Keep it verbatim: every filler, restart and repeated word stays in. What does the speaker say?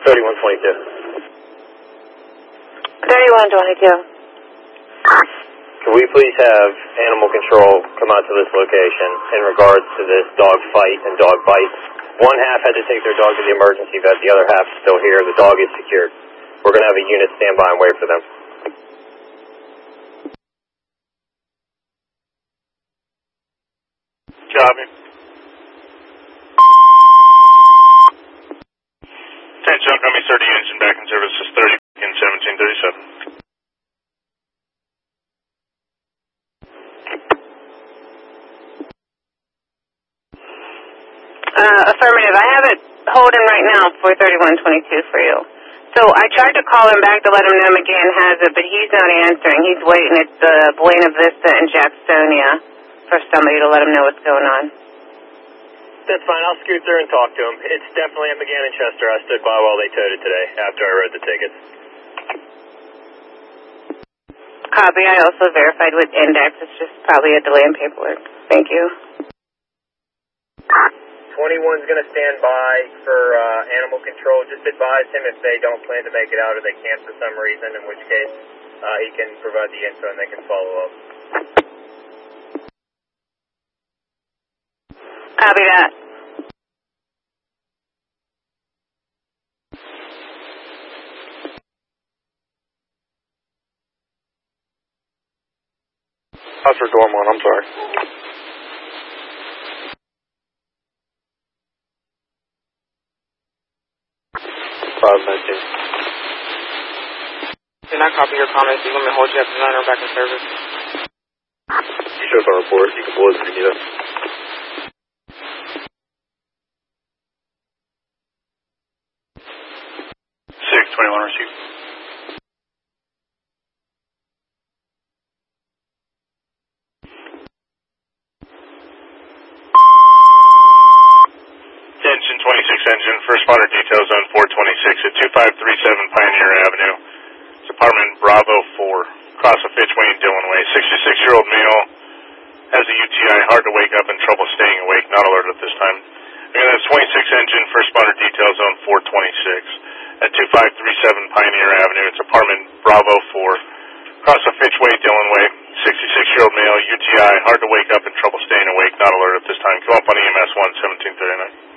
thirty-one twenty-two. thirty-one twenty-two. Can we please have animal control come out to this location in regards to this dog fight and dog bite? One half had to take their dog to the emergency vet, the other half is still here. The dog is secured. We're going to have a unit stand by and wait for them. Copy. Attention, upcoming thirty engine back in service is thirty in seventeen thirty-seven. Uh, affirmative. I have it holding right now for thirty-one twenty-two for you. So I tried to call him back to let him know McGann has it, but he's not answering. He's waiting at the Buena Vista in Jacksonia for somebody to let him know what's going on. That's fine. I'll scoot through and talk to him. It's definitely at McGann and Chester. I stood by while they towed it today after I read the tickets. Copy. I also verified with Index. It's just probably a delay in paperwork. Thank you. twenty-one's going to stand by for uh, animal control. Just advise him if they don't plan to make it out or they can't for some reason, in which case uh, he can provide the info and they can follow up. Copy that. Officer Dormont, I'm sorry. five nineteen. Did not copy your comments. You want me to hold you up to nine or back in service? You show us our report. You can blow us if you need us. six twenty-one receive. Attention twenty-six engine, first spotter detail zone four twenty-six at two five three seven Pioneer Avenue. It's apartment Bravo four, across the Fitchway and Dillon Way. sixty-six-year-old male has a U T I, hard to wake up and trouble staying awake, not alert at this time. Again, that's twenty-six engine, first spotter detail zone four twenty-six at two five three seven Pioneer Avenue. It's apartment Bravo four, across the Fitchway, Dillon Way. sixty-six-year-old male, U T I, hard to wake up and trouble staying awake, not alert at this time. Come up on E M S one seventeen thirty-nine.